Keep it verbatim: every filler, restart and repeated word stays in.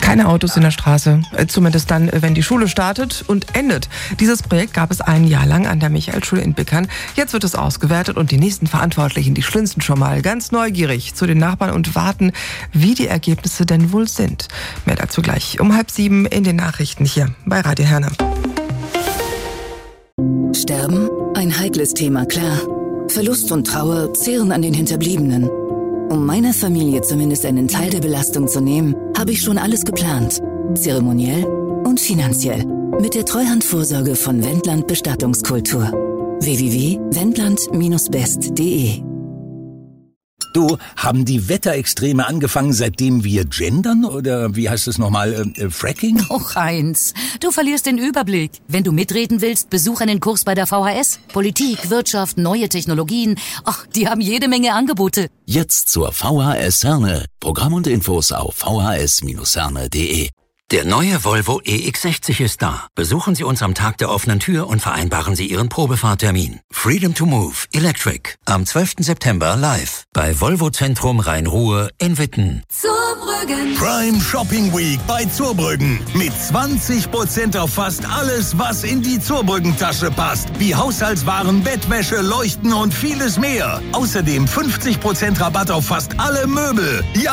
Keine Autos in der Straße, zumindest dann, wenn die Schule startet und endet. Dieses Projekt gab es ein Jahr lang an der Michaelschule in Bickern. Jetzt wird es ausgewertet und die nächsten Verantwortlichen, die schlinzen schon mal ganz neugierig zu den Nachbarn und warten, wie die Ergebnisse denn wohl sind. Mehr dazu gleich um halb sieben in den Nachrichten hier bei Radio Herne. Sterben? Ein heikles Thema, klar. Verlust und Trauer zehren an den Hinterbliebenen. Um meiner Familie zumindest einen Teil der Belastung zu nehmen, habe ich schon alles geplant. Zeremoniell und finanziell. Mit der Treuhandvorsorge von Wendland Bestattungskultur. w w w punkt wendland Bindestrich best punkt de Du, haben die Wetterextreme angefangen, seitdem wir gendern? Oder wie heißt es nochmal, äh, äh, Fracking? Och, Heinz, du verlierst den Überblick. Wenn du mitreden willst, besuch einen Kurs bei der V H S. Politik, Wirtschaft, neue Technologien. Ach, die haben jede Menge Angebote. Jetzt zur V H S Herne. Programm und Infos auf v h s Bindestrich herne punkt de. Der neue Volvo E X sechzig ist da. Besuchen Sie uns am Tag der offenen Tür und vereinbaren Sie Ihren Probefahrtermin. Freedom to Move Electric am zwölften September live bei Volvo Zentrum Rhein-Ruhr in Witten. Zurbrüggen. Prime Shopping Week bei Zurbrüggen. Mit zwanzig Prozent auf fast alles, was in die Zurbrüggen-Tasche passt. Wie Haushaltswaren, Bettwäsche, Leuchten und vieles mehr. Außerdem fünfzig Prozent Rabatt auf fast alle Möbel. Ja,